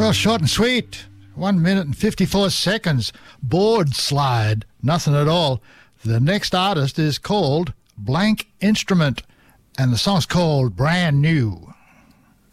Well, short and sweet. 1 minute and 54 seconds. Board slide. Nothing at all. The next artist is called Blank Instrument, and the song's called Brand New.